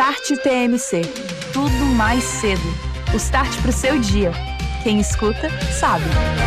Start TMC. Tudo mais cedo. O start pro seu dia. Quem escuta, sabe.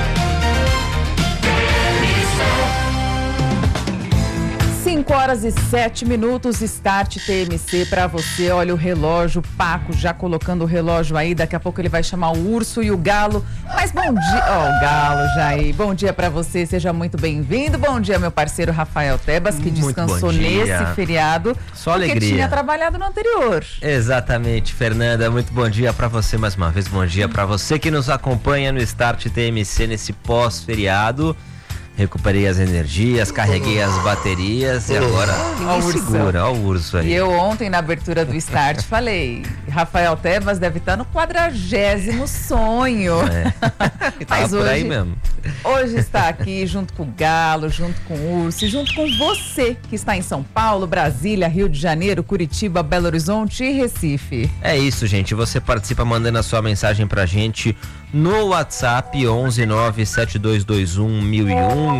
5h07, Start TMC pra você. Olha o relógio, Paco já colocando o relógio aí. Daqui a pouco ele vai chamar o urso e o galo. Mas bom dia, o galo já aí. Bom dia pra você, seja muito bem-vindo. Bom dia, meu parceiro Rafael Tebas, que descansou nesse feriado. Só alegria. Porque tinha trabalhado no anterior. Exatamente, Fernanda. Muito bom dia pra você mais uma vez. Bom dia pra você que nos acompanha no Start TMC nesse pós-feriado. Recuperei as energias, carreguei as baterias e agora segura, ó o urso aí. E eu ontem na abertura do Start falei, Rafael Tebas deve estar no 40º sonho. Mas hoje, por aí mesmo. Hoje está aqui junto com o Galo, junto com o Urso e junto com você que está em São Paulo, Brasília, Rio de Janeiro, Curitiba, Belo Horizonte e Recife. É isso, gente. Você participa mandando a sua mensagem pra gente no WhatsApp 11972211001,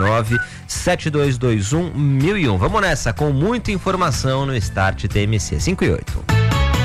11972211001. Vamos nessa com muita informação no Start TMC 5 e 8.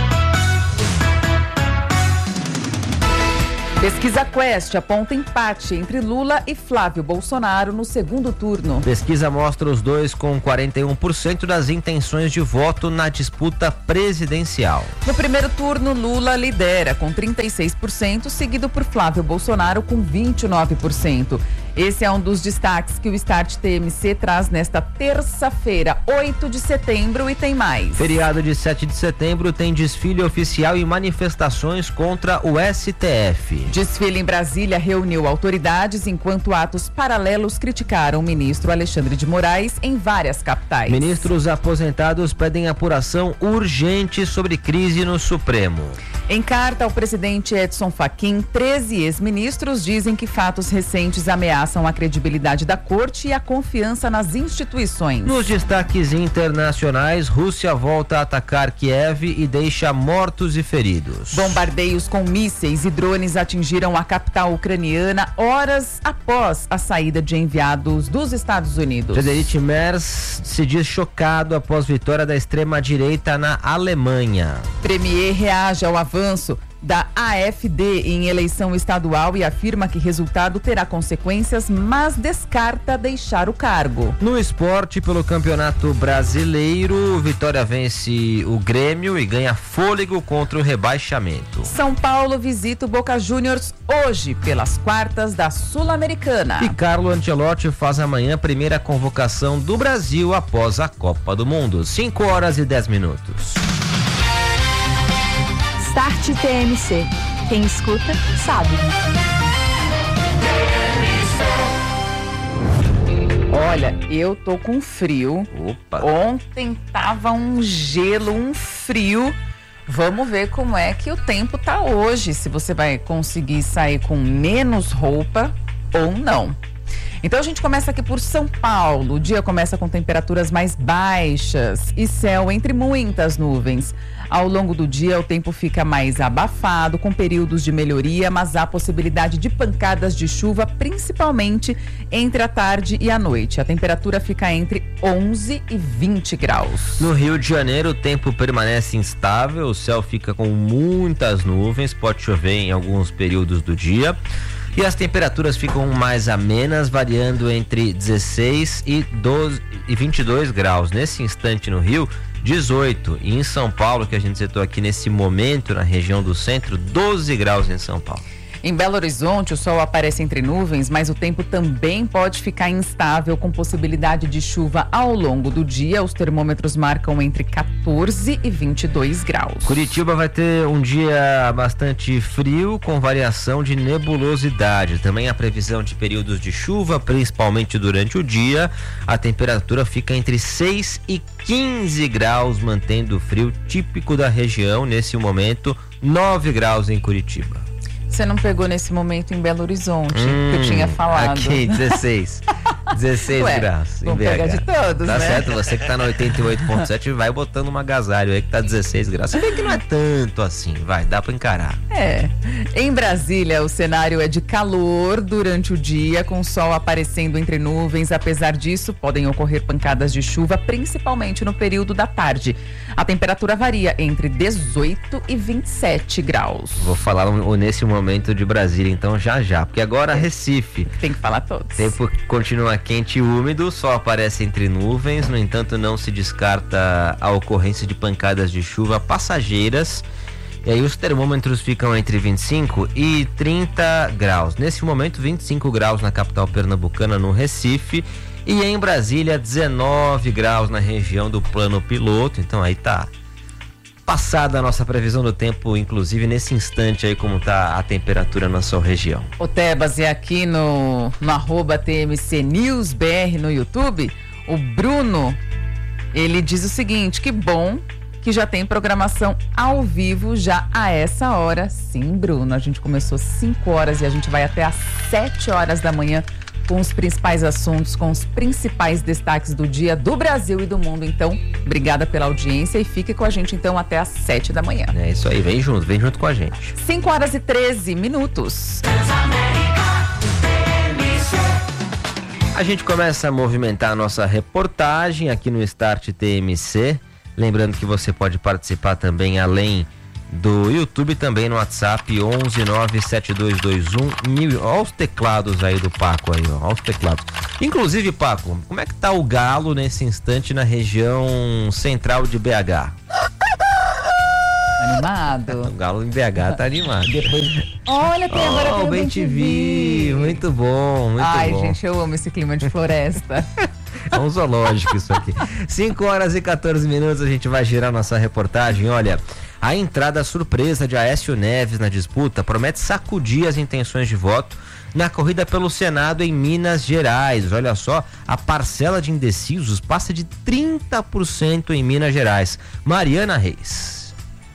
Pesquisa Quest aponta empate entre Lula e Flávio Bolsonaro no segundo turno. Pesquisa mostra os dois com 41% das intenções de voto na disputa presidencial. No primeiro turno, Lula lidera com 36%, seguido por Flávio Bolsonaro com 29%. Esse é um dos destaques que o Start TMC traz nesta terça-feira, 8 de setembro, e tem mais. Feriado de 7 de setembro tem desfile oficial e manifestações contra o STF. Desfile em Brasília reuniu autoridades, enquanto atos paralelos criticaram o ministro Alexandre de Moraes em várias capitais. Ministros aposentados pedem apuração urgente sobre crise no Supremo. Em carta ao presidente Edson Fachin, 13 ex-ministros dizem que fatos recentes ameaçam a credibilidade da corte e a confiança nas instituições. Nos destaques internacionais, Rússia volta a atacar Kiev e deixa mortos e feridos. Bombardeios com mísseis e drones atingiram a capital ucraniana horas após a saída de enviados dos Estados Unidos. Friedrich Merz se diz chocado após vitória da extrema-direita na Alemanha. Premier reage ao avanço da AfD em eleição estadual e afirma que resultado terá consequências, mas descarta deixar o cargo. No esporte, pelo Campeonato Brasileiro, Vitória vence o Grêmio e ganha fôlego contra o rebaixamento. São Paulo visita o Boca Juniors hoje pelas quartas da Sul-Americana. E Carlo Ancelotti faz amanhã a primeira convocação do Brasil após a Copa do Mundo. 5h10. Start TMC. Quem escuta, sabe. Olha, eu tô com frio. Opa. Ontem tava um gelo, um frio. Vamos ver como é que o tempo tá hoje. Se você vai conseguir sair com menos roupa ou não. Então a gente começa aqui por São Paulo. O dia começa com temperaturas mais baixas e céu entre muitas nuvens. Ao longo do dia o tempo fica mais abafado, com períodos de melhoria, mas há possibilidade de pancadas de chuva, principalmente entre a tarde e a noite. A temperatura fica entre 11 e 20 graus. No Rio de Janeiro o tempo permanece instável, o céu fica com muitas nuvens, pode chover em alguns períodos do dia. E as temperaturas ficam mais amenas, variando entre 16 e 22 graus. Nesse instante no Rio, 18. E em São Paulo, que a gente citou aqui nesse momento, na região do centro, 12 graus em São Paulo. Em Belo Horizonte, o sol aparece entre nuvens, mas o tempo também pode ficar instável, com possibilidade de chuva ao longo do dia. Os termômetros marcam entre 14 e 22 graus. Curitiba vai ter um dia bastante frio, com variação de nebulosidade. Também a previsão de períodos de chuva, principalmente durante o dia. A temperatura fica entre 6 e 15 graus, mantendo o frio típico da região. Nesse momento, 9 graus em Curitiba. Você não pegou nesse momento em Belo Horizonte, que eu tinha falado. Aqui, 16. 16 graus. Vamos pegar de todos, tá né? Certo, você que tá no 88.7 vai botando um agasalho aí que tá 16 graus. Você vê que não é tanto assim, dá pra encarar. Em Brasília, o cenário é de calor durante o dia, com o sol aparecendo entre nuvens. Apesar disso, podem ocorrer pancadas de chuva, principalmente no período da tarde. A temperatura varia entre 18 e 27 graus. Vou falar nesse momento de Brasília, então, já. Porque agora Recife. Tem que falar todos. Tempo continua quente e úmido, sol aparece entre nuvens. No entanto, não se descarta a ocorrência de pancadas de chuva passageiras. E aí os termômetros ficam entre 25 e 30 graus. Nesse momento, 25 graus na capital pernambucana, no Recife. E em Brasília, 19 graus na região do Plano Piloto. Então aí tá passada a nossa previsão do tempo, inclusive nesse instante aí, como tá a temperatura na sua região. O Tebas, é aqui no @TMC News BR no YouTube, o Bruno, ele diz o seguinte: que bom que já tem programação ao vivo já a essa hora. Sim, Bruno, a gente começou 5 horas e a gente vai até às 7 horas da manhã com os principais assuntos, com os principais destaques do dia do Brasil e do mundo. Então, obrigada pela audiência e fique com a gente então até às 7 da manhã. É isso aí, vem junto com a gente. 5 horas e 13 minutos. A gente começa a movimentar a nossa reportagem aqui no Start TMC. Lembrando que você pode participar também além do YouTube, também no WhatsApp 11972211000. Olha os teclados aí do Paco aí, ó. Olha os teclados. Inclusive, Paco, como é que tá o galo nesse instante na região central de BH? Animado. O galo em BH tá animado. Olha, tem agora tem o Bem TV. Muito bom, muito bom. Ai, gente, eu amo esse clima de floresta. É um zoológico isso aqui. 5 horas e 14 minutos, a gente vai girar nossa reportagem. Olha, a entrada surpresa de Aécio Neves na disputa promete sacudir as intenções de voto na corrida pelo Senado em Minas Gerais. Olha só, a parcela de indecisos passa de 30% em Minas Gerais. Mariana Reis.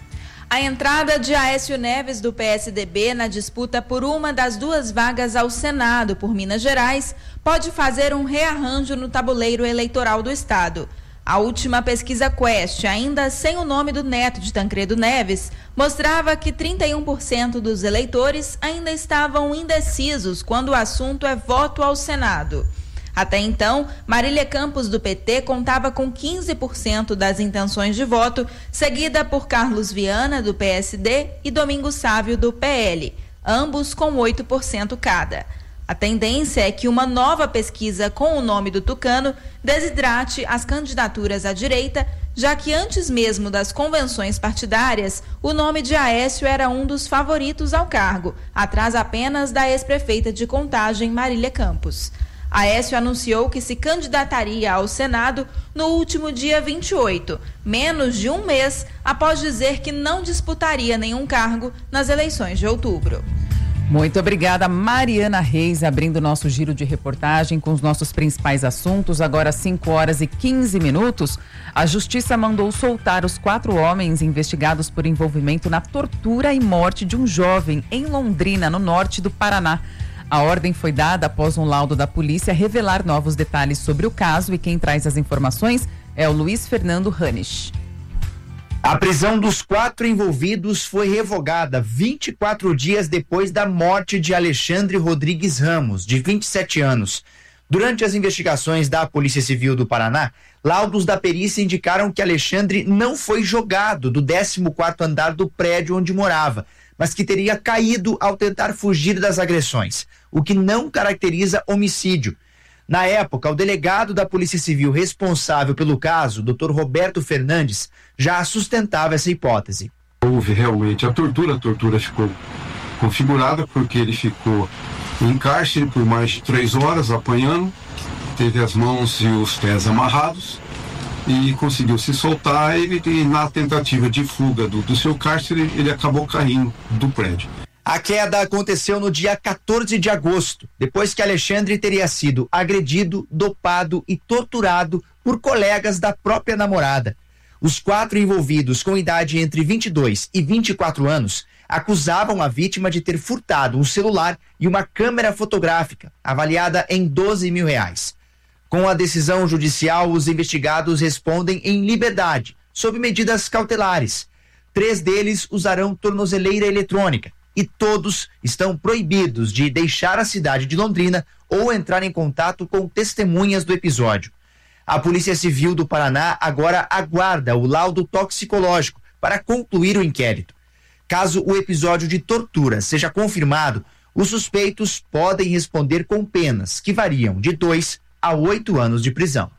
A entrada de Aécio Neves do PSDB na disputa por uma das 2 vagas ao Senado por Minas Gerais pode fazer um rearranjo no tabuleiro eleitoral do estado. A última pesquisa Quest, ainda sem o nome do neto de Tancredo Neves, mostrava que 31% dos eleitores ainda estavam indecisos quando o assunto é voto ao Senado. Até então, Marília Campos, do PT, contava com 15% das intenções de voto, seguida por Carlos Viana, do PSD, e Domingos Sávio, do PL, ambos com 8% cada. A tendência é que uma nova pesquisa com o nome do tucano desidrate as candidaturas à direita, já que antes mesmo das convenções partidárias, o nome de Aécio era um dos favoritos ao cargo, atrás apenas da ex-prefeita de Contagem, Marília Campos. Aécio anunciou que se candidataria ao Senado no último dia 28, menos de um mês após dizer que não disputaria nenhum cargo nas eleições de outubro. Muito obrigada, Mariana Reis, abrindo nosso giro de reportagem com os nossos principais assuntos. Agora 5 horas e 15 minutos. A Justiça mandou soltar os 4 homens investigados por envolvimento na tortura e morte de um jovem em Londrina, no norte do Paraná. A ordem foi dada após um laudo da polícia revelar novos detalhes sobre o caso, e quem traz as informações é o Luiz Fernando Hanisch. A prisão dos 4 envolvidos foi revogada 24 dias depois da morte de Alexandre Rodrigues Ramos, de 27 anos. Durante as investigações da Polícia Civil do Paraná, laudos da perícia indicaram que Alexandre não foi jogado do 14º andar do prédio onde morava, mas que teria caído ao tentar fugir das agressões, o que não caracteriza homicídio. Na época, o delegado da Polícia Civil responsável pelo caso, Dr. Roberto Fernandes, já sustentava essa hipótese. Houve realmente a tortura ficou configurada porque ele ficou em cárcere por mais de 3 horas apanhando, teve as mãos e os pés amarrados e conseguiu se soltar. E na tentativa de fuga do seu cárcere, ele acabou caindo do prédio. A queda aconteceu no dia 14 de agosto, depois que Alexandre teria sido agredido, dopado e torturado por colegas da própria namorada. Os 4 envolvidos, com idade entre 22 e 24 anos, acusavam a vítima de ter furtado um celular e uma câmera fotográfica, avaliada em R$12 mil. Com a decisão judicial, os investigados respondem em liberdade, sob medidas cautelares. 3 deles usarão tornozeleira eletrônica e todos estão proibidos de deixar a cidade de Londrina ou entrar em contato com testemunhas do episódio. A Polícia Civil do Paraná agora aguarda o laudo toxicológico para concluir o inquérito. Caso o episódio de tortura seja confirmado, os suspeitos podem responder com penas que variam de 2 a 8 anos de prisão.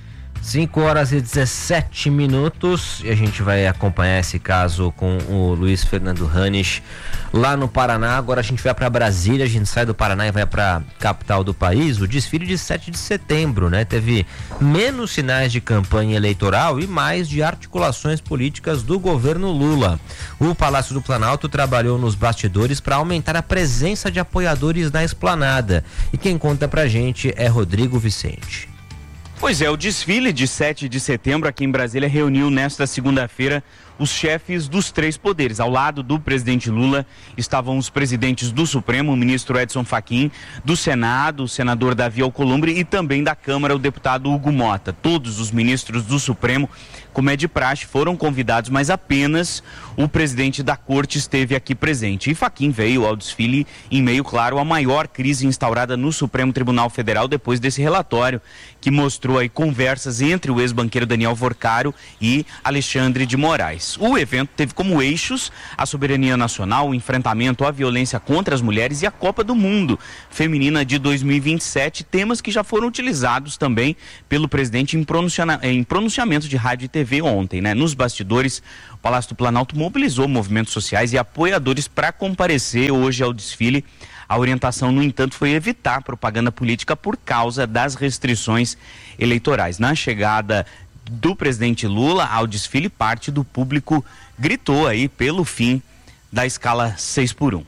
5h17 e a gente vai acompanhar esse caso com o Luiz Fernando Ranisch lá no Paraná. Agora a gente vai para Brasília, a gente sai do Paraná e vai para capital do país. O desfile de 7 de setembro, né? Teve menos sinais de campanha eleitoral e mais de articulações políticas do governo Lula. O Palácio do Planalto trabalhou nos bastidores para aumentar a presença de apoiadores na esplanada. E quem conta pra gente é Rodrigo Vicente. Pois é, o desfile de 7 de setembro aqui em Brasília reuniu nesta segunda-feira os chefes dos 3 poderes. Ao lado do presidente Lula estavam os presidentes do Supremo, o ministro Edson Fachin, do Senado, o senador Davi Alcolumbre e também da Câmara, o deputado Hugo Mota. Todos os ministros do Supremo, como é de praxe, foram convidados, mas apenas o presidente da corte esteve aqui presente. E Fachin veio ao desfile em meio, claro, à maior crise instaurada no Supremo Tribunal Federal depois desse relatório que mostrou aí conversas entre o ex-banqueiro Daniel Vorcaro e Alexandre de Moraes. O evento teve como eixos a soberania nacional, o enfrentamento à violência contra as mulheres e a Copa do Mundo Feminina de 2027, temas que já foram utilizados também pelo presidente em pronunciamento de rádio e TV ontem, né? Nos bastidores, o Palácio do Planalto mobilizou movimentos sociais e apoiadores para comparecer hoje ao desfile. A orientação, no entanto, foi evitar propaganda política por causa das restrições eleitorais. Na chegada do presidente Lula ao desfile, parte do público gritou aí pelo fim da escala 6x1.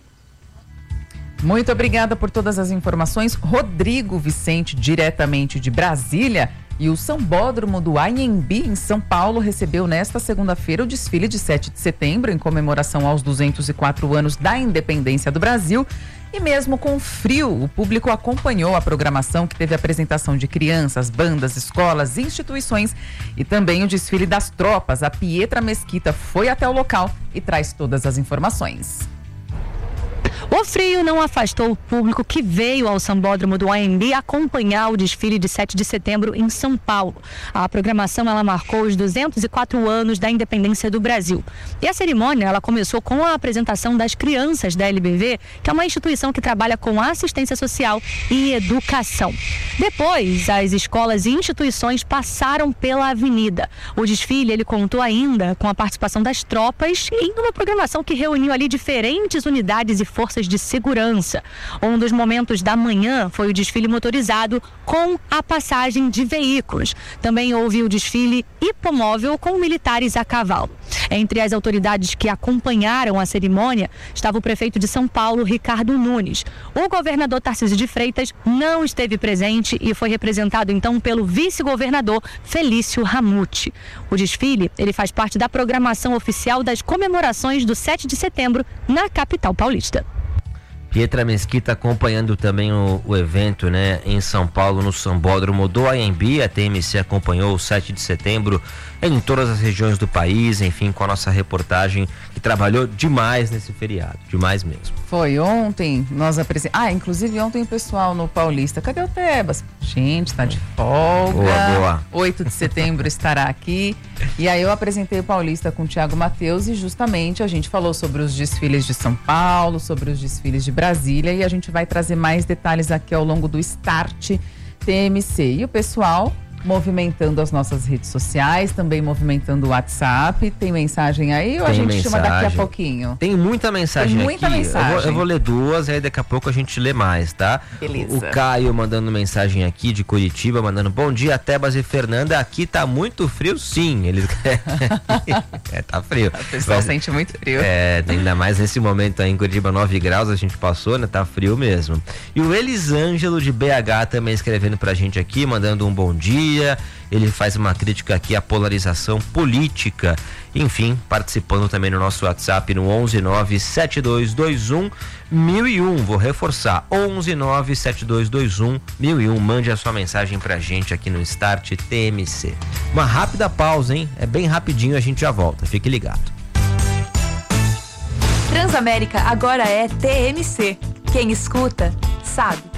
Muito obrigada por todas as informações. Rodrigo Vicente, diretamente de Brasília. E o Sambódromo do AMB, em São Paulo, recebeu nesta segunda-feira o desfile de 7 de setembro, em comemoração aos 204 anos da independência do Brasil. E mesmo com frio, o público acompanhou a programação, que teve apresentação de crianças, bandas, escolas, instituições e também o desfile das tropas. A Pietra Mesquita foi até o local e traz todas as informações. O frio não afastou o público que veio ao Sambódromo do AMB acompanhar o desfile de 7 de setembro em São Paulo. A programação ela marcou os 204 anos da independência do Brasil. E a cerimônia ela começou com a apresentação das crianças da LBV, que é uma instituição que trabalha com assistência social e educação. Depois, as escolas e instituições passaram pela avenida. O desfile ele contou ainda com a participação das tropas em uma programação que reuniu ali diferentes unidades e forças de segurança. Um dos momentos da manhã foi o desfile motorizado com a passagem de veículos. Também houve o desfile hipomóvel com militares a cavalo. Entre as autoridades que acompanharam a cerimônia estava o prefeito de São Paulo, Ricardo Nunes. O governador Tarcísio de Freitas não esteve presente e foi representado então pelo vice-governador Felício Ramute. O desfile ele faz parte da programação oficial das comemorações do 7 de setembro na capital paulista. Pietra Mesquita acompanhando também o evento, né, em São Paulo, no Sambódromo do AMB. A TMC acompanhou o 7 de setembro em todas as regiões do país, enfim, com a nossa reportagem, que trabalhou demais nesse feriado, demais mesmo. Foi ontem, nós apresentamos. Inclusive ontem o pessoal no Paulista. Cadê o Tebas? Gente, tá de folga. Boa. 8 de setembro estará aqui. E aí eu apresentei o Paulista com o Thiago Matheus e justamente a gente falou sobre os desfiles de São Paulo, sobre os desfiles de Brasília, e a gente vai trazer mais detalhes aqui ao longo do Start TMC. E o pessoal movimentando as nossas redes sociais, também movimentando o WhatsApp. Tem mensagem aí ou a gente chama daqui a pouquinho? Tem muita mensagem aqui. Tem muita mensagem. Eu vou ler 2, aí daqui a pouco a gente lê mais, tá? Beleza. O Caio mandando mensagem aqui de Curitiba, mandando bom dia, Tebas e Fernanda. Aqui tá muito frio, sim. Eles tá frio. O pessoal sente muito frio. Ainda mais nesse momento aí em Curitiba, 9 graus a gente passou, né? Tá frio mesmo. E o Elisângelo de BH também escrevendo pra gente aqui, mandando um bom dia. Ele faz uma crítica aqui à polarização política. Enfim, participando também no nosso WhatsApp no 11972211001. Vou reforçar, 11972211001. Mande a sua mensagem pra gente aqui no Start TMC. Uma rápida pausa, hein? É bem rapidinho, a gente já volta. Fique ligado. Transamérica agora é TMC. Quem escuta, sabe.